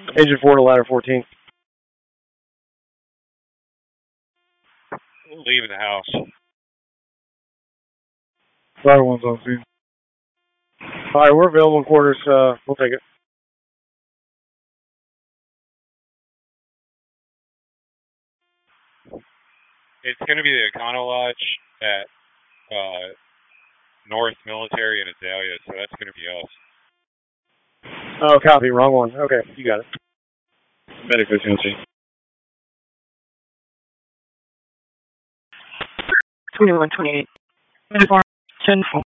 Engine 4 to ladder 14. Leaving the house. Ladder 1's on scene. Alright, we're available in quarters. We'll take it. It's going to be the Econo Lodge at North Military and Azalea, so that's going to be us. Oh, copy. Wrong one. Okay, you got it. Medic vacancy. 2128. Uniform 10-4.